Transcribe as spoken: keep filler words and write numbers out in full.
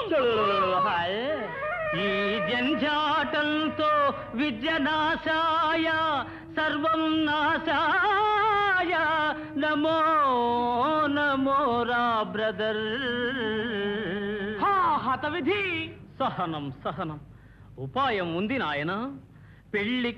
ఈ జంజాటంతో విద్య నాశాయ సర్వం నాశాయ నమో నమో రా బ్రదర్. హత విధి. సహనం సహనం ఉపాయం ఉంది నాయన. పెళ్లి